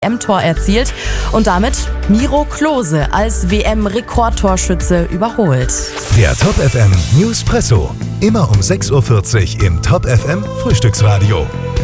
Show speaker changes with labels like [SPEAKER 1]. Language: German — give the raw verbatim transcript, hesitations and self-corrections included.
[SPEAKER 1] M-Tor erzielt und damit Miro Klose als W M-Rekordtorschütze überholt.
[SPEAKER 2] Der Top F M Newspresso. Immer um sechs Uhr vierzig im Top F M Frühstücksradio.